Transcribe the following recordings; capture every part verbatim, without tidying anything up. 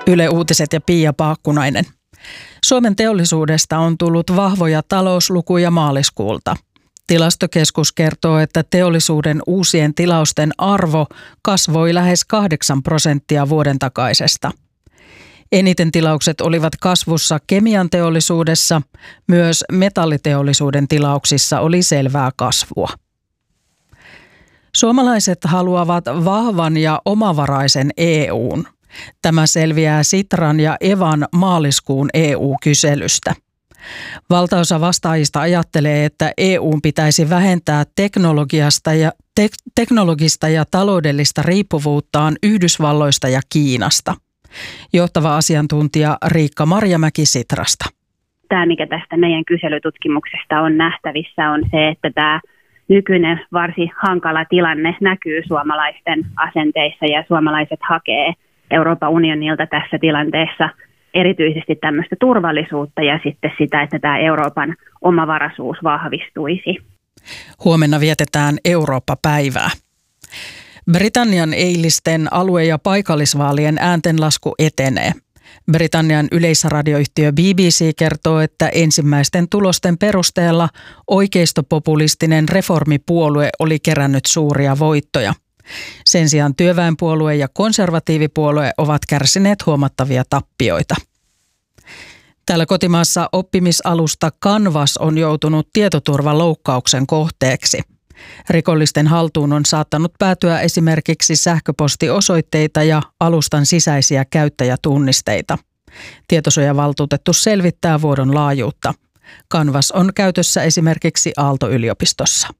Yle Uutiset ja Pia Paakkunainen. Suomen teollisuudesta on tullut vahvoja talouslukuja maaliskuulta. Tilastokeskus kertoo, että teollisuuden uusien tilausten arvo kasvoi lähes kahdeksan prosenttia vuoden takaisesta. Eniten tilaukset olivat kasvussa kemian teollisuudessa, myös metalliteollisuuden tilauksissa oli selvää kasvua. Suomalaiset haluavat vahvan ja omavaraisen E U:n. Tämä selviää Sitran ja Evan maaliskuun E U-kyselystä. Valtaosa vastaajista ajattelee, että E U:n pitäisi vähentää teknologiasta ja, te- teknologista ja taloudellista riippuvuuttaan Yhdysvalloista ja Kiinasta. Johtava asiantuntija Riikka Marjamäki Sitrasta. Tämä, mikä tästä meidän kyselytutkimuksesta on nähtävissä, on se, että tämä nykyinen varsin hankala tilanne näkyy suomalaisten asenteissa ja suomalaiset hakee Euroopan unionilta tässä tilanteessa erityisesti tämmöistä turvallisuutta ja sitten sitä, että tämä Euroopan omavaraisuus vahvistuisi. Huomenna vietetään Eurooppa-päivää. Britannian eilisten alue- ja paikallisvaalien ääntenlasku etenee. Britannian yleisradioyhtiö B B C kertoo, että ensimmäisten tulosten perusteella oikeistopopulistinen reformipuolue oli kerännyt suuria voittoja. Sen sijaan työväenpuolue ja konservatiivipuolue ovat kärsineet huomattavia tappioita. Täällä kotimaassa oppimisalusta Canvas on joutunut tietoturvaloukkauksen kohteeksi. Rikollisten haltuun on saattanut päätyä esimerkiksi sähköpostiosoitteita ja alustan sisäisiä käyttäjätunnisteita. Tietosuojavaltuutettu selvittää vuodon laajuutta. Canvas on käytössä esimerkiksi Aalto-yliopistossa.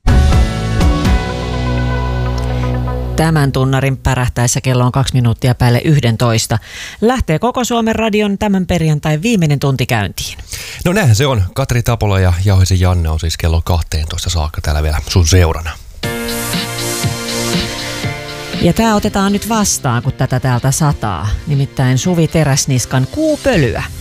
Tämän tunnarin pärähtäessä kello on kaksi minuuttia päälle yhdentoista. Lähtee koko Suomen radion tämän perjantain viimeinen tunti käyntiin. No näinhän se on. Katri Tapola ja Jauhisen Janne on siis kello kahteentoista saakka täällä vielä sun seurana. Ja tämä otetaan nyt vastaan, kun tätä täältä sataa. Nimittäin Suvi Teräsniskan Kuupölyä.